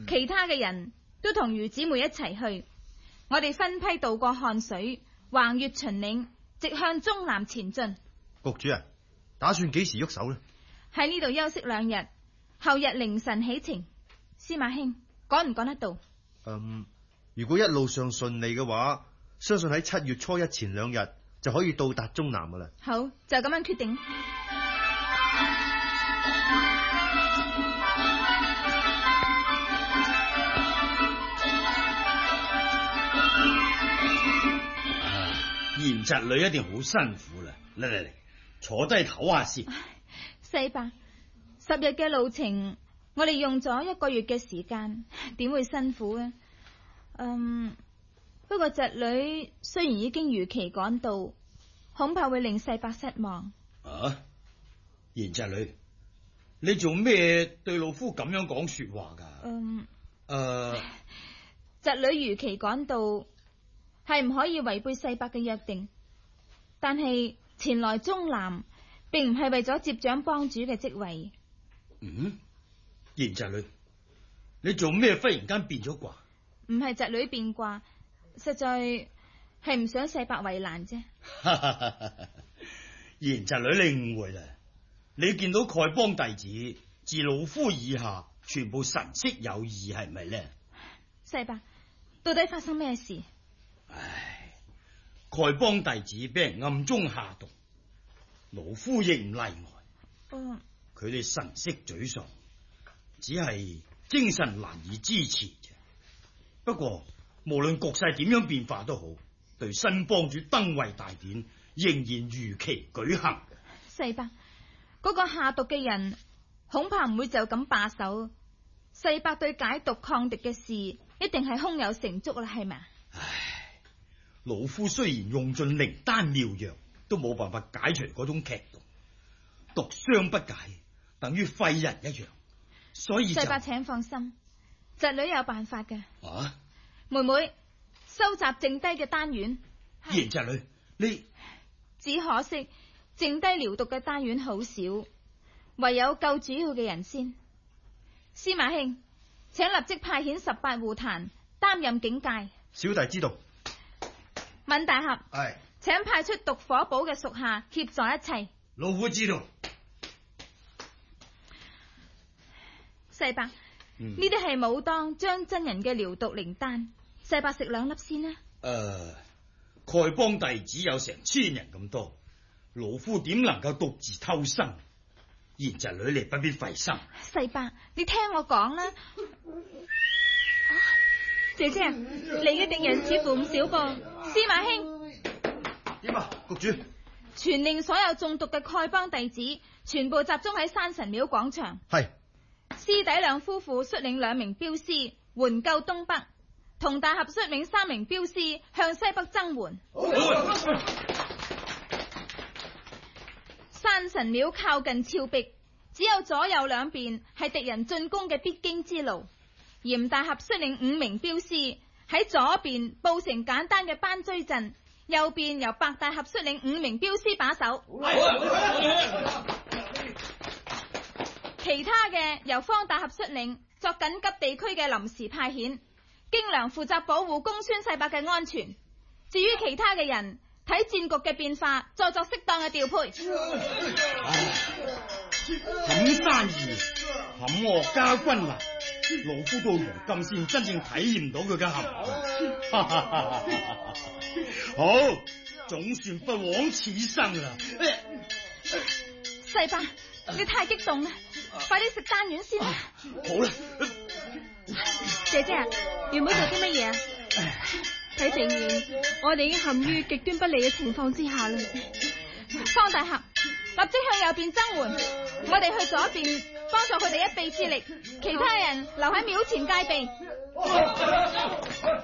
其他嘅人都同余姊妹一齊去。我哋分批渡過漢水，橫越秦嶺，直向中南前進。 局主啊，打算幾時喐手呢？ 喺呢度休息2日，後日凌晨起程。司馬兄，趕唔趕得到？ 如果一路上順利嘅話，相信喺7月初1前2日就可以到達中南噶啦。 好，就咁樣決定。 賢侄女一定好辛苦啦，嚟，坐低唞下先。 世伯，10日嘅路程，我哋用咗1個月嘅時間，點會辛苦啊？不過侄女雖然已經如期趕到，恐怕會令世伯失望。 啊，賢侄女，你做咩對老夫咁樣講說話噶？ 侄女如期趕到，係唔可以違背世伯嘅約定，但係前來中南並唔係為咗接掌幫主嘅職位。 賢侄女，你做咩忽然間變咗卦？ 唔係侄女變卦，實在係唔想世伯為難啫。 賢侄女，你誤會啦！你見到丐幫弟子自老夫以下全部神色有異，係咪呢？ 世伯，到底發生咩事？ 唉，丐幫弟子俾人暗中下毒，老夫亦唔例外。佢哋神色沮喪，只係精神難以支持啫。不過無論局勢點樣變化都好，對新幫主登位大典仍然如期舉行。 世伯，嗰個下毒嘅人恐怕唔會就咁罷手。世伯對解毒抗敵嘅事一定係胸有成竹啦，係咪？ 唉，老夫雖然用盡靈丹妙藥，都冇辦法解除嗰種劇毒，毒傷不解，等於廢人一樣。所以世伯請放心，侄女有辦法嘅。 啊， 妹妹收集剩低嘅丹丸。 賢侄女，你只可惜剩低療毒嘅丹丸好少，唯有救主要嘅人先。司馬兄，請立即派遣18戶壇擔任警戒。 小弟知道。 閔大俠， 係， 請派出毒火堡嘅屬下協助一切。 老夫知道。 世伯，呢啲係武當張真人嘅療毒靈丹，世伯食2粒先啦。 丐幫弟子有成1000人咁多，老夫點能夠獨自偷生？賢侄女，你不必費心。 世伯，你聽我講啦。姐姐，你嘅敵人似乎唔少噃。司馬兄， 點啊，局主？ 傳令所有中毒嘅丐幫弟子全部集中喺山神廟廣場。 係。 師弟兩夫婦率領2名鏢師援救東北，同大俠率領3名鏢師向西北增援。山神廟靠近峭壁，只有左右兩邊係敵人進攻嘅必經之路。嚴大俠率領5名鏢師喺左邊布成簡單嘅班追陣，右邊由白大俠率領5名鏢師把守。其他嘅由方大俠率領作緊急地區嘅臨時派遣，京良負責保護公孫世伯嘅安全。至於其他嘅人，睇戰局嘅變化，再作適當嘅調配。 冚山兒，冚岳家軍啊！老夫到如今先真正體驗到佢嘅含義。好，總算不枉此生啦！ 世伯，你太激動啦，快啲食丹丸先啦。 好啦， 姐姐啊，原本做啲乜嘢啊？ 睇情形，我哋已經陷於極端不利嘅情況之下啦。 方大俠，立即向右邊增援，我哋去左邊幫助佢哋一臂之力，其他人留喺廟前戒備。